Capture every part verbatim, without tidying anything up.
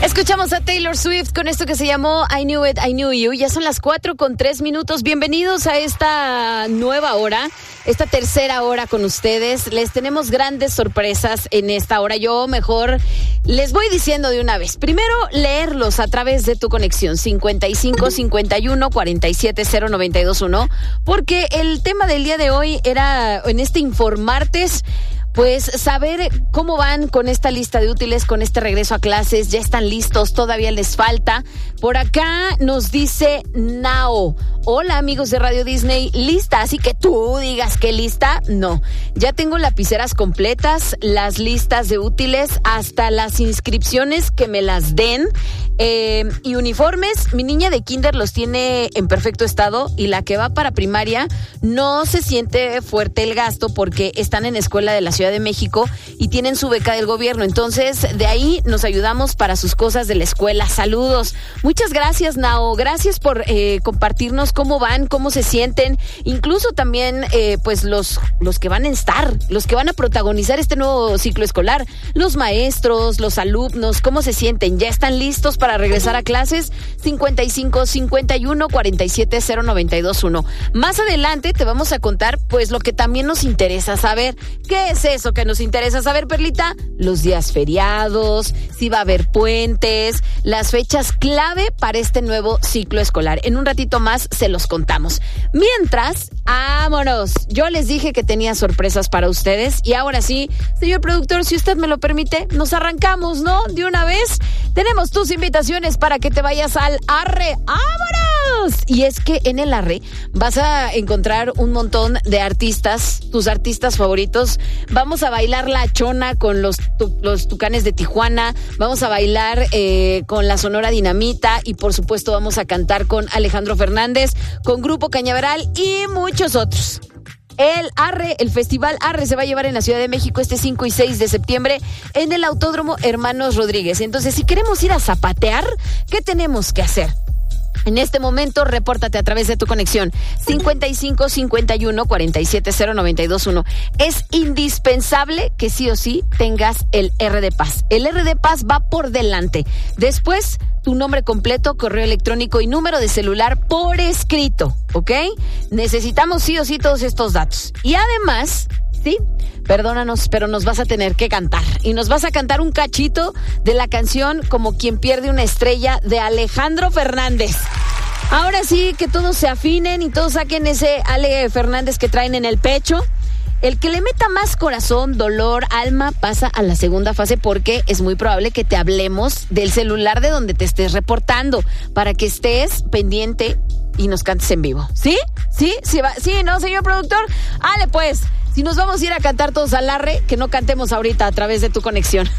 Escuchamos a Taylor Swift con esto que se llamó I Knew It, I Knew You. Ya son las cuatro con tres minutos. Bienvenidos a esta nueva hora, esta tercera hora con ustedes. Les tenemos grandes sorpresas en esta hora. Yo mejor les voy diciendo de una vez. Primero, leerlos a través de tu conexión cincuenta y cinco, cincuenta y uno, cuarenta y siete, cero, noventa y dos, uno. Porque el tema del día de hoy era, en este Informartes, pues saber cómo van con esta lista de útiles, con este regreso a clases. ¿Ya están listos? ¿Todavía les falta? Por acá nos dice Nao: hola amigos de Radio Disney, ¿lista? Así que tú digas que lista. No, ya tengo lapiceras completas, las listas de útiles, hasta las inscripciones que me las den. Eh, y uniformes, mi niña de kinder los tiene en perfecto estado, y la que va para primaria no se siente fuerte el gasto porque están en escuela de la Ciudad de México y tienen su beca del gobierno. Entonces, de ahí nos ayudamos para sus cosas de la escuela. Saludos. Muchas gracias, Nao. Gracias por eh, compartirnos cómo van, cómo se sienten. Incluso también, eh, pues, los, los que van a estar, los que van a protagonizar este nuevo ciclo escolar. Los maestros, los alumnos, ¿cómo se sienten? ¿Ya están listos para regresar a clases? cincuenta y cinco, cincuenta y uno, cuarenta y siete, cero, noventa y dos, uno. Más adelante te vamos a contar, pues, lo que también nos interesa saber. ¿Qué es eso que nos interesa saber, Perlita? Los días feriados, si va a haber puentes, las fechas clave para este nuevo ciclo escolar. En un ratito más se los contamos. Mientras, vámonos. Yo les dije que tenía sorpresas para ustedes y ahora sí, señor productor, si usted me lo permite, nos arrancamos, ¿no? De una vez. Tenemos tus invitaciones para que te vayas al Arre. ¡Vámonos! Y es que en el Arre vas a encontrar un montón de artistas, tus artistas favoritos. Vamos a bailar la chona con los, tu, los Tucanes de Tijuana. Vamos a bailar eh, con la Sonora Dinamita. Y por supuesto vamos a cantar con Alejandro Fernández, con Grupo Cañaveral y muchos otros. El Arre, el Festival Arre se va a llevar en la Ciudad de México este cinco y seis de septiembre en el Autódromo Hermanos Rodríguez. Entonces, si queremos ir a zapatear, ¿qué tenemos que hacer? En este momento, repórtate a través de tu conexión cincuenta y cinco, cincuenta y uno, cuarenta y siete, cero, noventa y dos, uno. Es indispensable que sí o sí tengas el R de Paz. El R de Paz va por delante. Después, tu nombre completo, correo electrónico y número de celular por escrito, ¿ok? Necesitamos sí o sí todos estos datos. Y además, sí, perdónanos, pero nos vas a tener que cantar. Y nos vas a cantar un cachito de la canción Como quien pierde una estrella de Alejandro Fernández. Ahora sí, que todos se afinen y todos saquen ese Ale Fernández que traen en el pecho. El que le meta más corazón, dolor, alma, pasa a la segunda fase, porque es muy probable que te hablemos del celular de donde te estés reportando para que estés pendiente y nos cantes en vivo. ¿Sí? ¿Sí? ¿Sí, va? ¿Sí, no, señor productor? Ale, pues, si nos vamos a ir a cantar todos al Arre, que no cantemos ahorita a través de tu conexión.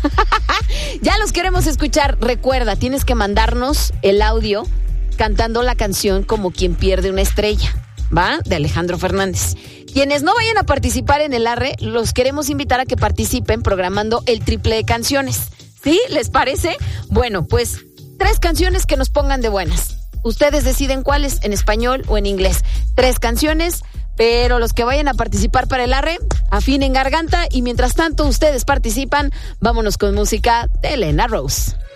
Ya los queremos escuchar. Recuerda, tienes que mandarnos el audio cantando la canción Como quien pierde una estrella, ¿va? De Alejandro Fernández. Quienes no vayan a participar en el Arre, los queremos invitar a que participen programando el triple de canciones. ¿Sí? ¿Les parece? Bueno, pues tres canciones que nos pongan de buenas. Ustedes deciden cuáles, en español o en inglés. Tres canciones, pero los que vayan a participar para el Arre, afinen garganta, y mientras tanto ustedes participan, vámonos con música de Elena Rose.